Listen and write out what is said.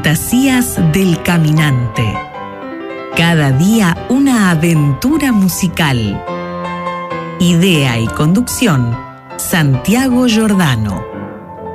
Fantasías del caminante. Cada día una aventura musical. Idea y conducción, Santiago Giordano.